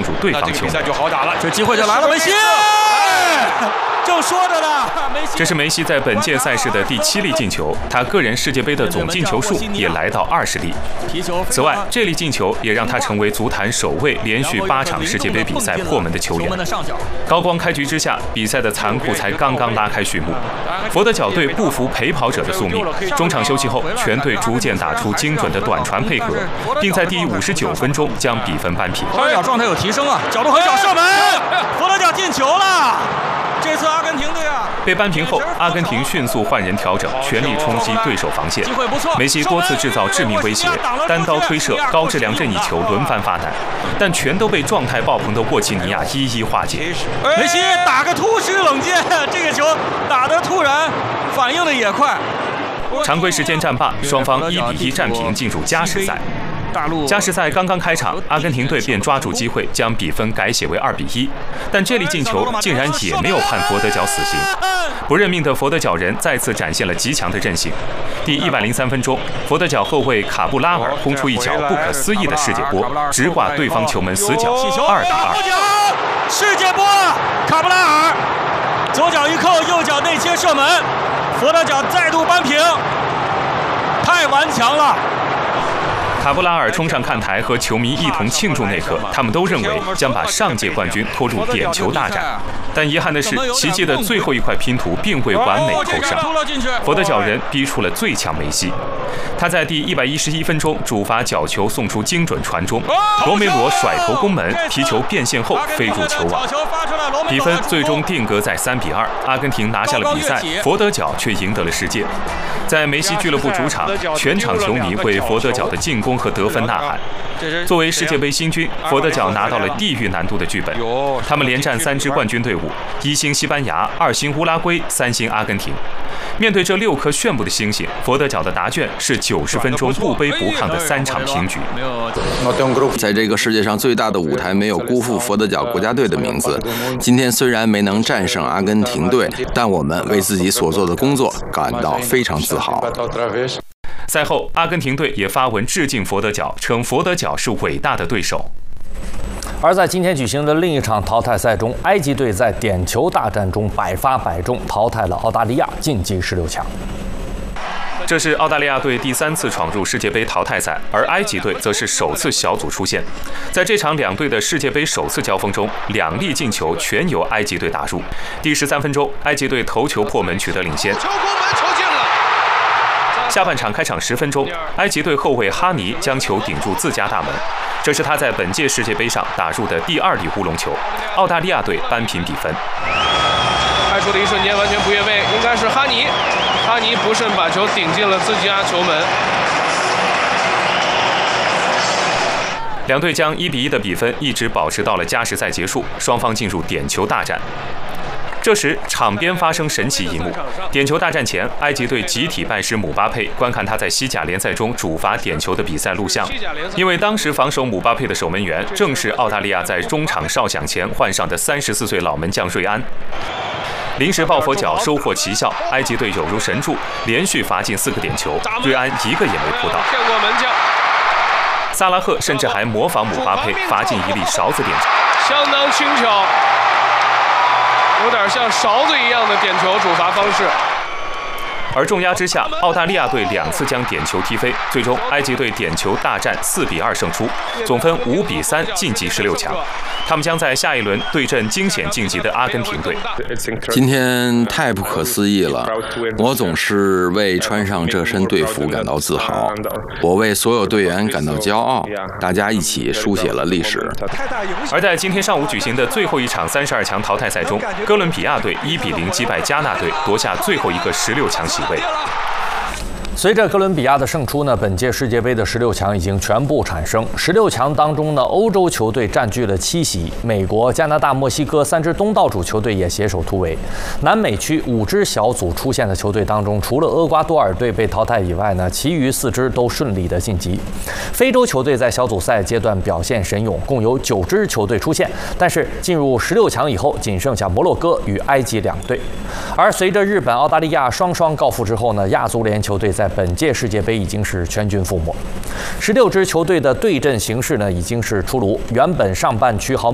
入对方球门。 比赛就好打了，这机会就来了，梅西！正说着呢， 这是梅西在本届赛事的第7粒进球，他个人世界杯的总进球数也来到20粒。此外，这粒进球也让他成为足坛首位连续8场世界杯比赛破门的球员。高光开局之下，比赛的残酷才刚刚拉开序幕。佛得角队不服陪跑者的宿命，中场休息后，全队逐渐打出精准的短传配合，并在第59分钟将比分扳平。 佛得角状态有提升啊，角度很小，射门，佛得角进球了。这次阿根廷队啊， 被扳平后，阿根廷迅速换人调整，全力冲击对手防线。梅西多次制造致命威胁，单刀推射、高质量任意球轮番发难，但全都被状态爆棚的沃奇尼亚一一化解。 梅西打个突施冷箭，这个球打得突然，反应的也快。 常规时间战罢，双方1-1战平，进入加时赛。加时赛刚刚开场，阿根廷队便抓住机会将比分改写为2-1，但这粒进球竟然也没有判佛得角死刑。不认命的佛得角人再次展现了极强的韧性。第103分钟，佛得角后卫卡布拉尔轰出一脚不可思议的世界波，直挂对方球门死角，2-2。 世界波，卡布拉尔左脚一扣，右脚内切射门，佛得角再度扳平，太顽强了。 卡布拉尔冲上看台和球迷一同庆祝那刻，他们都认为将把上届冠军拖入点球大战。但遗憾的是，奇迹的最后一块拼图并未完美扣上，佛得角人逼出了最强梅西。他在第111分钟主罚角球送出精准传中，罗梅罗甩头攻门，皮球变线后飞入球网，比分最终定格在3-2。阿根廷拿下了比赛，佛得角却赢得了世界。在梅西俱乐部主场，全场球迷为佛得角的进攻和得分呐喊。作为世界杯新军，佛得角拿到了地狱难度的剧本。他们连战3支冠军队伍，1星西班牙、2星乌拉圭、3星阿根廷。面对这6颗炫目的星星，佛得角的答卷是90分钟不卑不亢的3场平局。 在这个世界上最大的舞台，没有辜负佛得角国家队的名字。今天虽然没能战胜阿根廷队，但我们为自己所做的工作感到非常自豪。 赛后，阿根廷队也发文致敬佛得角，称佛得角是伟大的对手。 而在今天举行的另一场淘汰赛中，埃及队在点球大战中百发百中，淘汰了澳大利亚，晋级16强。 这是澳大利亚队第3次闯入世界杯淘汰赛，而埃及队则是首次小组出线。在这场两队的世界杯首次交锋中，2粒进球全由埃及队打入。第13分钟，埃及队头球破门取得领先。下半场开场10分钟，埃及队后卫哈尼将球顶入自家大门，这是他在本届世界杯上打入的第2粒乌龙球。澳大利亚队扳平比分。 开出的一瞬间完全不越位，应该是哈尼不慎把球顶进了自家球门。 两队将1-1的比分一直保持到了加时赛结束，双方进入点球大战。这时，场边发生神奇一幕。点球大战前，埃及队集体拜师姆巴佩，观看他在西甲联赛中主罚点球的比赛录像。因为当时防守姆巴佩的守门员正是澳大利亚在中场哨响前换上的34岁老门将瑞安。临时抱佛脚收获奇效，埃及队有如神助，连续罚进4个点球，瑞安一个也没扑到。萨拉赫甚至还模仿姆巴佩罚进1粒勺子点球， 相当轻巧。有点像勺子一样的点球主罚方式。 而重压之下，澳大利亚队2次将点球踢飞，最终埃及队点球大战4-2胜出，总分5-3晋级16强。他们将在下一轮对阵惊险晋级的阿根廷队。 今天太不可思议了，我总是为穿上这身队服感到自豪，我为所有队员感到骄傲，大家一起书写了历史。 而在今天上午举行的最后一场32强淘汰赛中，哥伦比亚队1-0击败加纳队，夺下最后一个16强席位。 随着哥伦比亚的胜出呢，本届世界杯的16强已经全部产生。16强当中呢，欧洲球队占据了7席，美国、加拿大、墨西哥3支东道主球队也携手突围。南美区5支小组出现的球队当中，除了厄瓜多尔队被淘汰以外呢，其余4支都顺利的晋级。非洲球队在小组赛阶段表现神勇，共有9支球队出现，但是进入16强以后，仅剩下摩洛哥与埃及2队。而随着日本、澳大利亚双双告负之后呢，亚足联球队在本届世界杯已经是全军覆没。16支球队的对阵形势呢已经是出炉，原本上半区豪门